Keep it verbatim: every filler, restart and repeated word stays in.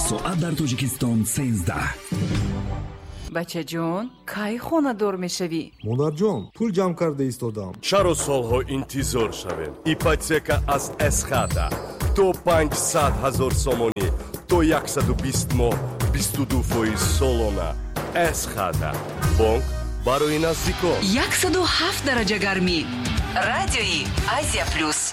соат дар Тоҷикистон сенздаҳ. бачаҷон, кай хонадор мешавӣ? модарҷон, пул ҷамъ карда истодам. чаро солҳо интизор шавем? ипотека аз эсхата то панҷсад ҳазор сомонӣ то яксаду бист моҳ бисту ду фоиз солона. эсхата бонк барои наздикон. яксаду ҳафт дараҷа гармӣ. радиои Азия плюс.